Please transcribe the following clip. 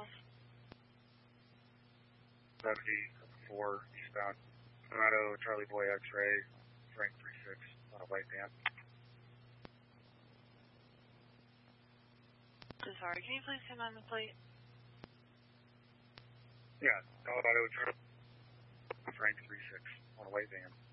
vehicles? 74 eastbound. Colorado, Charlie Boy X-ray, Frank 36 on a white van. Sorry, can you please come on the plate? Yeah, Colorado, Charlie, Frank 36 on a white van.